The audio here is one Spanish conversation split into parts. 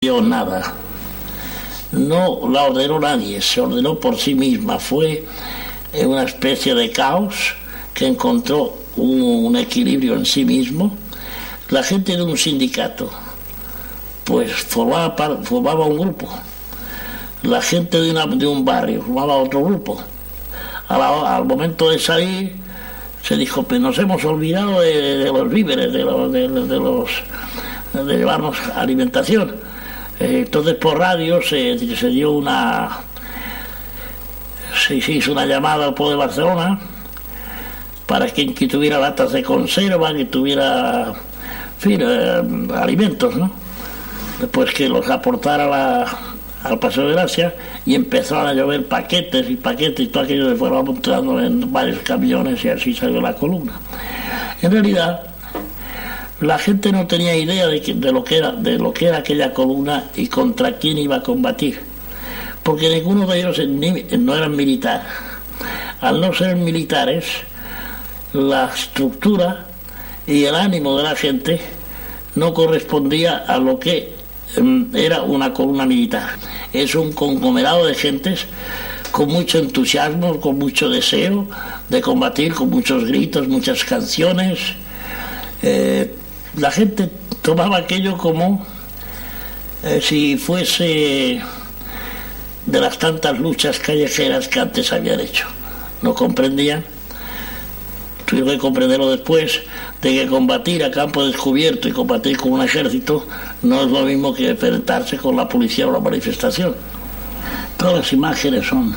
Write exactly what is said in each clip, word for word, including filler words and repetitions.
Nada, no la ordenó nadie, se ordenó por sí misma, fue una especie de caos que encontró un, un equilibrio en sí mismo. La gente de un sindicato pues formaba, formaba un grupo, la gente de, una, de un barrio formaba otro grupo. A la, al momento de salir se dijo, pues nos hemos olvidado de, de, de los víveres, de los, de, de los de llevarnos alimentación. Entonces por radio se, se dio una se, se hizo una llamada al pueblo de Barcelona para quien que tuviera latas de conserva, que tuviera en fin, eh, alimentos, ¿no? Después que los aportara la, al Paseo de Gracia, y empezaron a llover paquetes y paquetes y todo aquello se fueron amontando en varios camiones y así salió la columna. En realidad la gente no tenía idea de, que, de, lo que era, de lo que era aquella columna y contra quién iba a combatir, porque ninguno de ellos ni, no eran militares. Al no ser militares, la estructura y el ánimo de la gente no correspondía a lo que um, era una columna militar. Es un conglomerado de gentes con mucho entusiasmo, con mucho deseo de combatir, con muchos gritos, muchas canciones. Eh, La gente tomaba aquello como eh, si fuese de las tantas luchas callejeras que antes habían hecho. No comprendían, tuvieron que comprenderlo después, de que combatir a campo descubierto y combatir con un ejército no es lo mismo que enfrentarse con la policía o la manifestación. Todas las imágenes son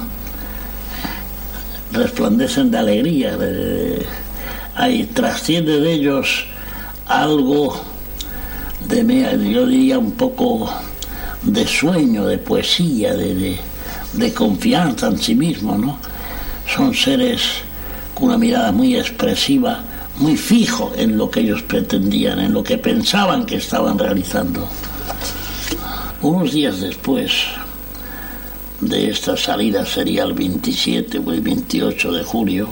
resplandecen de alegría, de, hay, trasciende de ellos algo de, yo diría, un poco de sueño, de poesía, de, de, de confianza en sí mismo, ¿no? Son seres con una mirada muy expresiva, muy fijo en lo que ellos pretendían, en lo que pensaban que estaban realizando. Unos días después de esta salida, sería el veintisiete o el veintiocho de julio,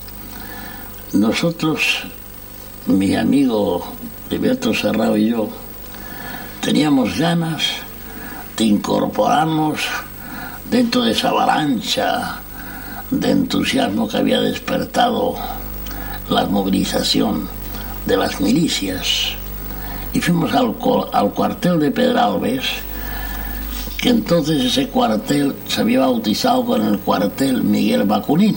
nosotros, mi amigo Liberto Serrao y yo, teníamos ganas de incorporarnos dentro de esa avalancha de entusiasmo que había despertado la movilización de las milicias, y fuimos al, al cuartel de Pedralbes, que entonces ese cuartel se había bautizado con el cuartel Miguel Bacunín.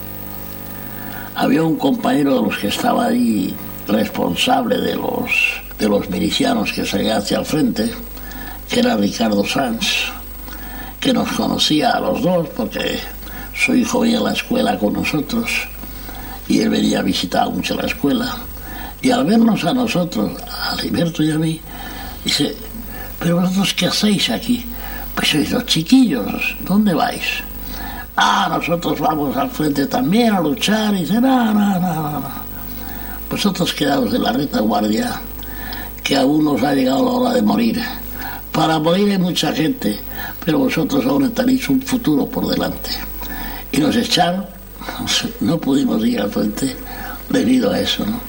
Había un compañero de los que estaba ahí, responsable de los, de los milicianos que salían hacia el frente, que era Ricardo Sanz, que nos conocía a los dos porque su hijo venía a la escuela con nosotros y él venía a visitar mucho la escuela, y al vernos a nosotros, a Liberto y a mí, dice, pero vosotros ¿qué hacéis aquí? Pues sois los chiquillos, ¿dónde vais? Ah, nosotros vamos al frente también a luchar. Y dice, no, no, no, no. Vosotros quedados de la retaguardia, que aún nos ha llegado la hora de morir. Para morir hay mucha gente, pero vosotros aún tenéis un futuro por delante. Y nos echaron, no pudimos ir al frente debido a eso, ¿no?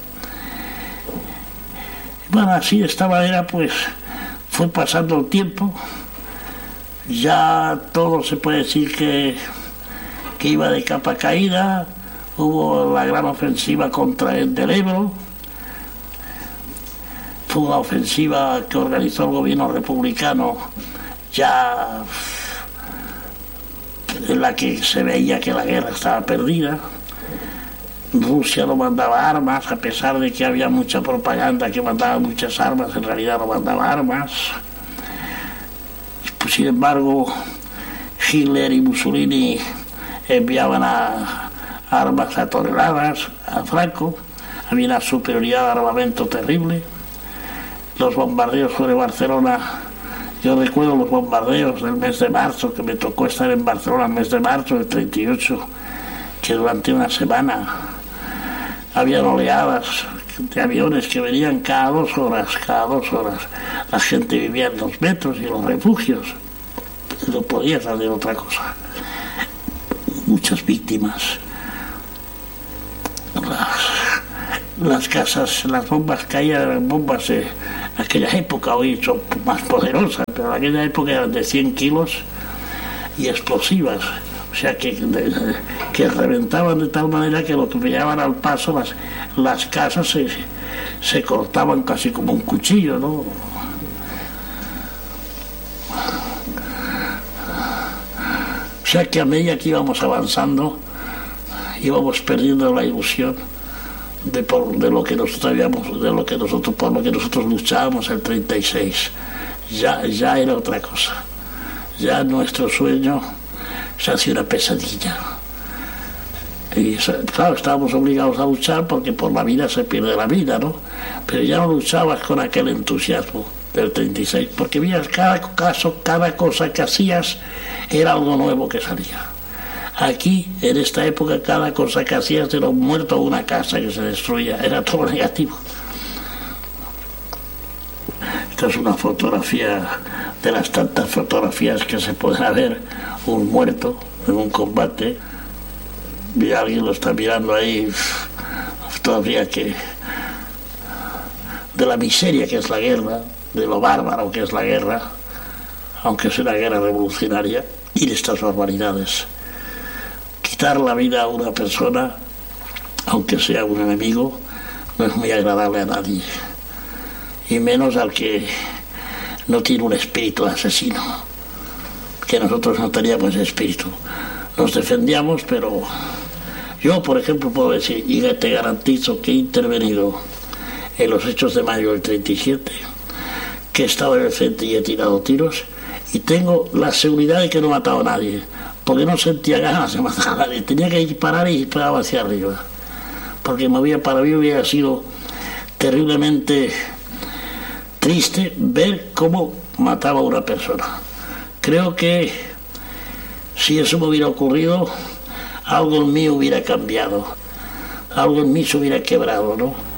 Bueno, así de esta manera, pues, fue pasando el tiempo. Ya todo se puede decir que, que iba de capa caída. Hubo la gran ofensiva contra el del Ebro. Fue una ofensiva que organizó el gobierno republicano, ya en la que se veía que la guerra estaba perdida. Rusia no mandaba armas, a pesar de que había mucha propaganda que mandaba muchas armas, en realidad no mandaba armas. Pues, sin embargo, Hitler y Mussolini enviaban a armas a toneladas a Franco. Había una superioridad de armamento terrible. Los bombardeos sobre Barcelona, yo recuerdo los bombardeos del mes de marzo, que me tocó estar en Barcelona el mes de marzo del treinta y ocho, que durante una semana habían oleadas de aviones que venían cada dos horas, cada dos horas. La gente vivía en los metros y en los refugios, no podía hacer otra cosa. Muchas víctimas. Las, las casas, las bombas caían, bombas eh, aquella época, hoy son más poderosas, pero en aquella época eran de cien kilos y explosivas, o sea que, de, que reventaban de tal manera que lo que pillaban al paso, las, las casas se, se cortaban casi como un cuchillo, ¿no? O sea que a medida que íbamos avanzando, íbamos perdiendo la ilusión de, por, de lo que nosotros habíamos, de lo que nosotros, por lo que nosotros luchábamos el treinta y seis. Ya, ya era otra cosa. Ya nuestro sueño se hacía una pesadilla. Y claro, estábamos obligados a luchar porque por la vida se pierde la vida, ¿no? Pero ya no luchabas con aquel entusiasmo del treinta y seis, porque veías cada caso, cada cosa que hacías era algo nuevo que salía. Aquí, en esta época, cada cosa que hacías era un muerto o una casa que se destruía, era todo negativo. Esta es una fotografía de las tantas fotografías que se pueden ver, un muerto en un combate, y alguien lo está mirando ahí, todavía que de la miseria que es la guerra, de lo bárbaro que es la guerra, aunque es una guerra revolucionaria, y de estas barbaridades. Quitar la vida a una persona, aunque sea un enemigo, no es muy agradable a nadie, y menos al que no tiene un espíritu asesino, que nosotros no teníamos ese espíritu. Nos defendíamos, pero yo, por ejemplo, puedo decir, y te garantizo que he intervenido en los hechos de mayo del treinta y siete, que he estado en el frente y he tirado tiros, y tengo la seguridad de que no he matado a nadie, porque no sentía ganas de matar a nadie. Tenía que disparar y disparaba hacia arriba, porque me había, para mí hubiera sido terriblemente triste ver cómo mataba a una persona. Creo que si eso me hubiera ocurrido, algo en mí hubiera cambiado, algo en mí se hubiera quebrado, ¿no?